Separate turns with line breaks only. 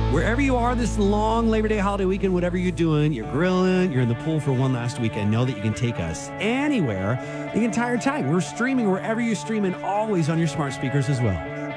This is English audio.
Wherever you are this long Labor Day holiday weekend, whatever you're doing, you're grilling, you're in the pool for one last weekend, know that you can take us anywhere the entire time. We're streaming wherever you stream and always on your smart speakers as well.